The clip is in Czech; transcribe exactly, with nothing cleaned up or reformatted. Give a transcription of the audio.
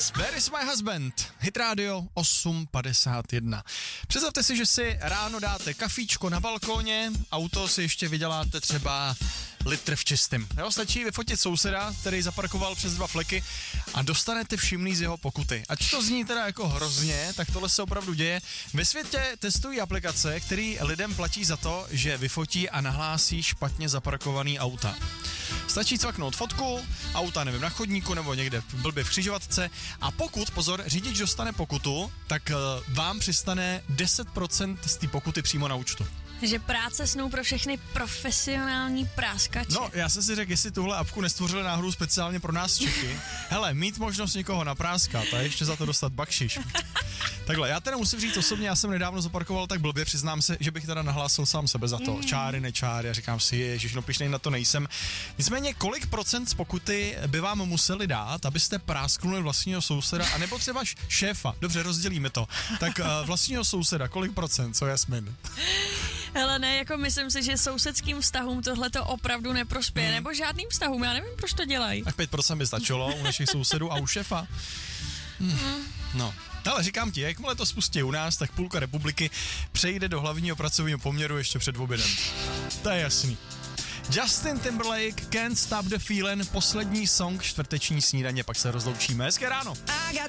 Where is my husband? Hit Radio osm padesát jedna. Představte si, že si ráno dáte kafíčko na balkóně, auto si ještě vyděláte třeba litr v čistým. Jo, stačí vyfotit souseda, který zaparkoval přes dva fleky a dostanete všimný z jeho pokuty. Ač to zní teda jako hrozně, tak tohle se opravdu děje. Ve světě testují aplikace, které lidem platí za to, že vyfotí a nahlásí špatně zaparkovaný auta. Stačí cvaknout fotku, auta, nevím, na chodníku nebo někde blbě v křižovatce a pokud, pozor, řidič dostane pokutu, tak uh, vám přistane deset procent z té pokuty přímo na účtu. Že práce snou pro všechny profesionální práskače. No, já jsem si řekl, jestli tuhle apku nestvořili náhodou speciálně pro nás Čechy. Hele, mít možnost někoho napráskat a ještě za to dostat bakšiš. Takhle, já teda musím říct osobně, já jsem nedávno zaparkoval tak blbě, přiznám se, že bych teda nahlásil sám sebe za to. Mm. Čáry, nečáry, a říkám si, ježiš, no pišnej na to nejsem. Nicméně, kolik procent z pokuty by vám museli dát, abyste prásknuli vlastního souseda, anebo třeba šéfa, dobře, rozdělíme to. Tak uh, vlastního souseda, kolik procent, co Jasmin? Hele, ne, jako myslím si, že sousedským vztahům tohle to opravdu neprospěje, hmm. nebo žádným vztahům, já nevím, proč to dělají. Tak pět procent by stačilo u našich sousedů a u šefa. Hmm. Hmm. No, ale říkám ti, jakmile to spustí u nás, tak půlka republiky přejde do hlavního pracovního poměru ještě před obědem. To je jasný. Justin Timberlake, Can't Stop the Feeling, poslední song čtvrteční snídaně, pak se rozloučíme. Hezké ráno.